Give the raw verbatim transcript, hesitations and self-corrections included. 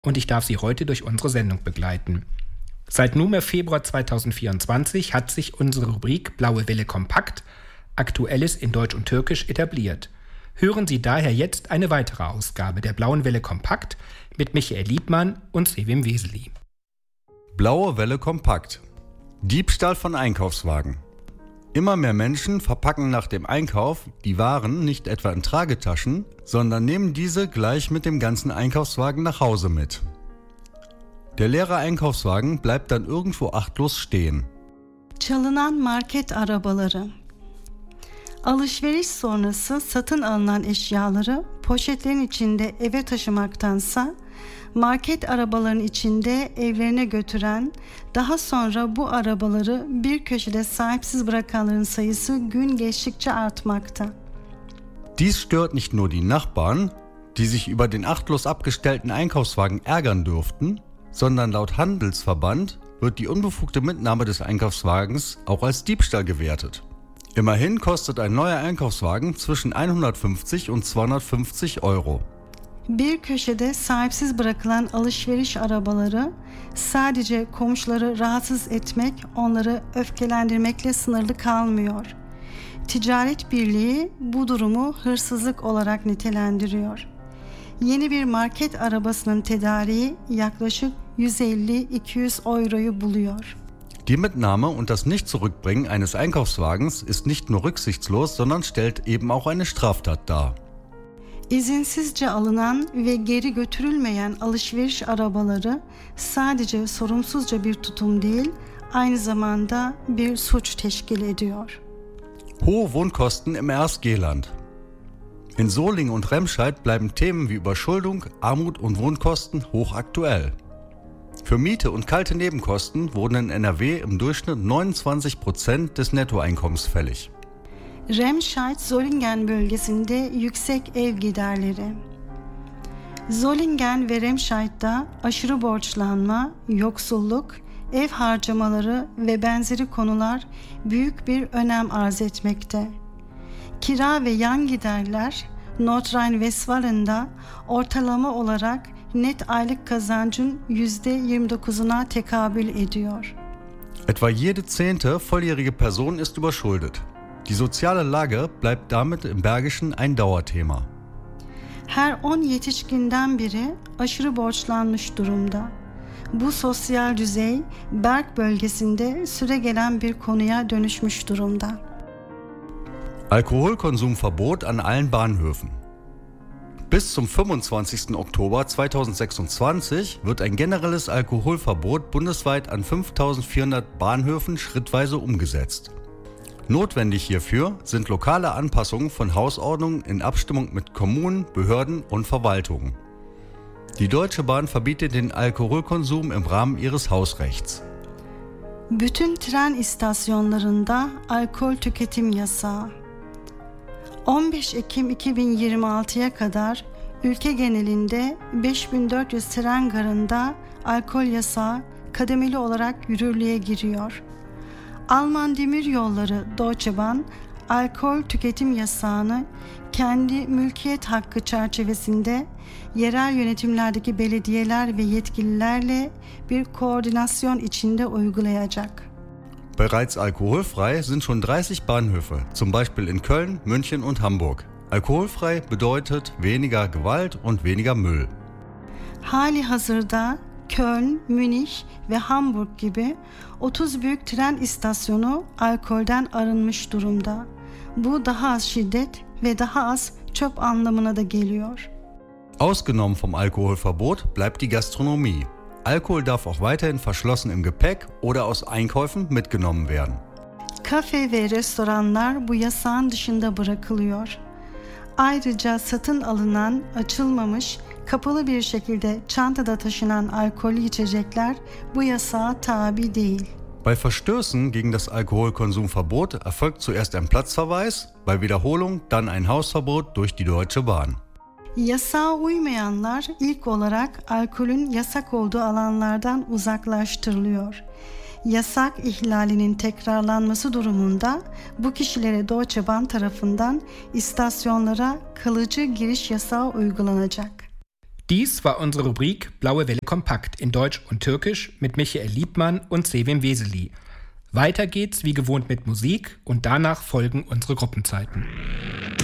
und ich darf Sie heute durch unsere Sendung begleiten. Seit nunmehr Februar zweitausendvierundzwanzig hat sich unsere Rubrik Blaue Welle Kompakt Aktuelles in Deutsch und Türkisch etabliert. Hören Sie daher jetzt eine weitere Ausgabe der Blauen Welle Kompakt mit Michael Liebmann und Sevim Weseli. Blaue Welle Kompakt. Diebstahl von Einkaufswagen. Immer mehr Menschen verpacken nach dem Einkauf die Waren nicht etwa in Tragetaschen, sondern nehmen diese gleich mit dem ganzen Einkaufswagen nach Hause mit. Der leere Einkaufswagen bleibt dann irgendwo achtlos stehen. Çalınan market arabaları. Alışveriş sonrası satın alınan eşyaları poşetlerin içinde eve taşımaktansa market arabaların içinde evlerine götüren, daha sonra bu arabaları bir köşede sahipsiz bırakanların sayısı gün geçtikçe artmakta. Dies stört nicht nur die Nachbarn, die sich über den achtlos abgestellten Einkaufswagen ärgern dürften, sondern laut Handelsverband wird die unbefugte Mitnahme des Einkaufswagens auch als Diebstahl gewertet. Immerhin kostet ein neuer Einkaufswagen zwischen hundertfünfzig und zweihundertfünfzig Euro. Bir köşede sahipsiz bırakılan alışveriş arabaları sadece komşuları rahatsız etmek, onları öfkelendirmekle sınırlı kalmıyor. Ticaret Birliği bu durumu hırsızlık olarak nitelendiriyor. Yeni bir market arabasının tedariği yaklaşık yüz elli iki yüz Euroyu buluyor. Die Mitnahme und das Nicht-Zurückbringen eines Einkaufswagens ist nicht nur rücksichtslos, sondern stellt eben auch eine Straftat dar. İzinsizce alınan ve geri götürülmeyen alışveriş arabaları sadece sorumsuzca bir tutum değil, aynı zamanda bir suç teşkil ediyor. Hohe Wohnkosten im Erstgeland. In Solingen und Remscheid bleiben Themen wie Überschuldung, Armut und Wohnkosten hochaktuell. Für Miete und kalte Nebenkosten wurden in N R W im Durchschnitt neunundzwanzig Prozent des Nettoeinkommens fällig. Remscheid, Solingen bölgesinde yüksek ev giderleri. Solingen ve Remscheid'da aşırı borçlanma, yoksulluk, ev harcamaları ve benzeri konular büyük bir önem arz etmekte. Kira ve yan giderler Nordrhein-Westfalen'da ortalama olarak net aylık kazancın yüzde yirmi dokuzuna tekabül ediyor. Etwa jede zehnte volljährige Person ist überschuldet. Die soziale Lage bleibt damit im Bergischen ein Dauerthema. Her on yetişkinden biri aşırı borçlanmış durumda. Bu sosyal düzey Berg bölgesinde süregelen bir konuya dönüşmüş durumda. Alkoholkonsumverbot an allen Bahnhöfen. Bis zum fünfundzwanzigsten Oktober zweitausendsechsundzwanzig wird ein generelles Alkoholverbot bundesweit an fünftausendvierhundert Bahnhöfen schrittweise umgesetzt. Notwendig hierfür sind lokale Anpassungen von Hausordnungen in Abstimmung mit Kommunen, Behörden und Verwaltungen. Die Deutsche Bahn verbietet den Alkoholkonsum im Rahmen ihres Hausrechts. Bütün tren istasyonlarında alkol tüketim yasağı. on beş Ekim iki bin yirmi altıya kadar ülke genelinde beş bin dört yüz tren garında alkol yasağı kademeli olarak yürürlüğe giriyor. Alman Demiryolları Deutsche Bahn, alkol tüketim yasağını kendi mülkiyet hakkı çerçevesinde yerel yönetimlerdeki belediyeler ve yetkililerle bir koordinasyon içinde uygulayacak. Bereits alkoholfrei sind schon dreißig Bahnhöfe, zum Beispiel in Köln, München und Hamburg. Alkoholfrei bedeutet weniger Gewalt und weniger Müll. Hali hazırda Köln, Münih ve Hamburg gibi otuz büyük tren istasyonu alkolden arınmış durumda. Bu daha az şiddet ve daha az çöp anlamına da geliyor. Ausgenommen vom Alkoholverbot bleibt die Gastronomie. Alkohol darf auch weiterhin verschlossen im Gepäck oder aus Einkäufen mitgenommen werden. Kafe ve restoranlar bu yasağın dışında bırakılıyor. Ayrıca satın alınan, açılmamış, kapalı bir şekilde çantada taşınan alkollü içecekler bu yasağa tabi değil. Bei Verstößen gegen das Alkoholkonsumverbot erfolgt zuerst ein Platzverweis, bei Wiederholung dann ein Hausverbot durch die Deutsche Bahn. Yasağa uymayanlar ilk olarak alkolün yasak olduğu alanlardan uzaklaştırılıyor. Yasak ihlalinin tekrarlanması durumunda bu kişilere Deutsche Bahn tarafından istasyonlara kalıcı giriş yasağı uygulanacak. Dies war unsere Rubrik Blaue Welle Kompakt in Deutsch und Türkisch mit Michael Liebmann und Sevim Veseli. Weiter geht's wie gewohnt mit Musik und danach folgen unsere Gruppenzeiten.